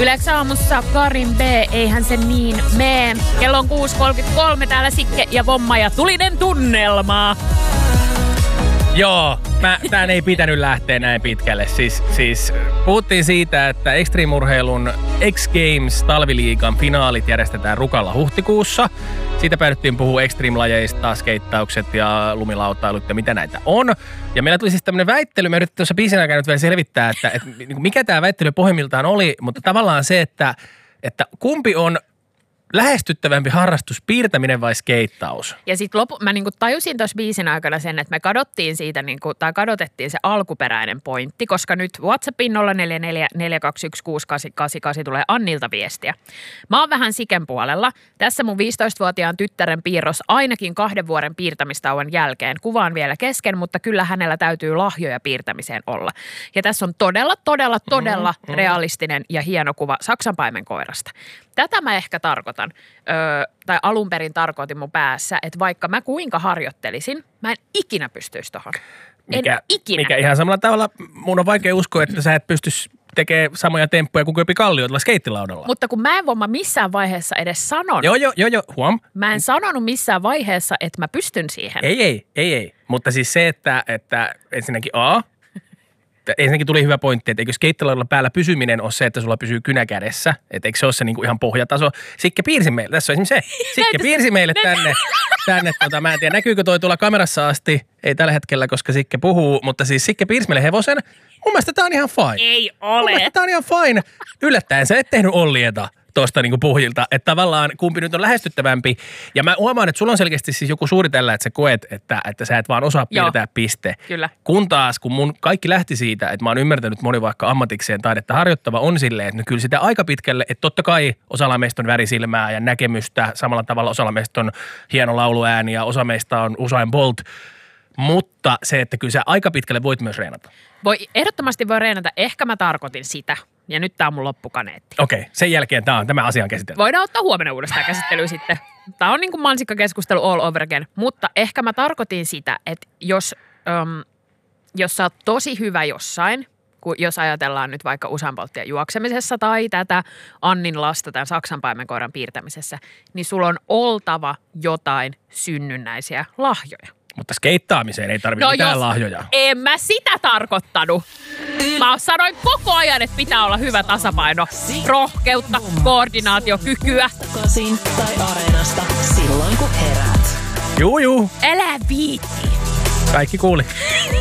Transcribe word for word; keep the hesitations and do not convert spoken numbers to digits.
Yleensä aamussa Karin B, eihän se niin mee. Kello on kuusi kolmekymmentäkolme, täällä Sikke ja Vomma ja tulinen tunnelma. Joo, mä, tän ei pitänyt lähteä näin pitkälle. Siis, siis puhuttiin siitä, että Extreme-urheilun X Games talviliigan finaalit järjestetään Rukalla huhtikuussa. Siitä päädyttiin puhua extreme-lajeista, skeittaukset ja lumilautailut ja mitä näitä on. Ja meillä tuli siis tämmönen väittely, me yritettiin tuossa biisin aikana nyt vielä selvittää, että, että mikä tämä väittely pohjimmiltaan oli, mutta tavallaan se, että, että kumpi on lähestyttävämpi harrastus, piirtäminen vai skeittaus? Ja sitten lopu, mä niinku tajusin tuossa biisin aikana sen, että me kadottiin siitä, niinku, tai kadotettiin se alkuperäinen pointti, koska nyt WhatsAppin nolla neljä neljä neljä kaksi yksi kuusi kahdeksan kahdeksan kahdeksan tulee Annilta viestiä. Mä oon vähän Siken puolella. Tässä mun viisitoistavuotiaan tyttären piirros ainakin kahden vuoden piirtämistauon jälkeen. Kuvaan vielä kesken, mutta kyllä hänellä täytyy lahjoja piirtämiseen olla. Ja tässä on todella, todella, todella mm, mm. realistinen ja hieno kuva saksanpaimenkoirasta. Tätä mä ehkä tarkoitan, öö, tai alun perin tarkoitin mun päässä, että vaikka mä kuinka harjoittelisin, mä en ikinä pystyisi tohon. En mikä, ikinä. Mikä ihan samalla tavalla, mun on vaikea uskoa, että sä et pystyisi tekemään samoja temppuja kuin Köpi Kallio tuolla skeittilaudalla. Mutta kun mä en Vomma missään vaiheessa edes sanonut. Joo, joo, joo, joo, huom. Mä en sanonut missään vaiheessa, että mä pystyn siihen. Ei, ei, ei, ei. Mutta siis se, että, että ensinnäkin A, ensinnäkin tuli hyvä pointti, että eikö skeittilaudalla päällä pysyminen ole se, että sulla pysyy kynä kädessä. Että eikö se ole se niinku ihan pohjataso. Sikke piirsi meille, tässä on esimerkiksi se. Sikke piirsi meille tänne. tänne tota, mä en tiedä, näkyykö toi tuolla kamerassa asti. Ei tällä hetkellä, koska Sikke puhuu, mutta siis Sikke piirsi meille hevosen. Mun mielestä tää on ihan fine. Ei ole. Mun mielestä tää on ihan fine. Yllättäen sä et tehnyt Ollieta tuosta niinku pohjilta, että tavallaan kumpi nyt on lähestyttävämpi. Ja mä huomaan, että sulla on selkeästi siis joku suuri tällä, että sä koet, että, että sä et vaan osaa piirtää piste. Kyllä. Kun taas, kun mun kaikki lähti siitä, että mä oon ymmärtänyt moni vaikka ammatikseen taidetta harjoittava on silleen, että no kyllä sitä aika pitkälle, että totta kai osalla meistä on värisilmää ja näkemystä, samalla tavalla osalla meistä on hieno lauluääni ja osa meistä on Usain Bolt. Mutta se, että kyllä sä aika pitkälle voit myös reenata. Voi, ehdottomasti voi reenata. Ehkä mä tarkoitin sitä. Ja nyt tää on mun loppukaneetti. Okei, okay, sen jälkeen tää on tämä asian käsitelty. Voidaan ottaa huomenna uudestaan käsittelyä sitten. Tää on niin kuin mansikkakeskustelu all over again. Mutta ehkä mä tarkoitin sitä, että jos, um, jos sä oot tosi hyvä jossain, kun jos ajatellaan nyt vaikka Usain Boltia juoksemisessa tai tätä Annin lasta tämän saksanpaimenkoiran piirtämisessä, niin sulla on oltava jotain synnynnäisiä lahjoja. Mutta skeittaamiseen ei tarvitse no mitään jos, lahjoja. En mä sitä tarkoittanut. Mä sanoin koko ajan, että pitää olla hyvä tasapaino. Rohkeutta, koordinaatiokykyä. Kosin tai Areenasta silloin kun heräät. Juu, juu. Älä viitti. Kaikki kuuli.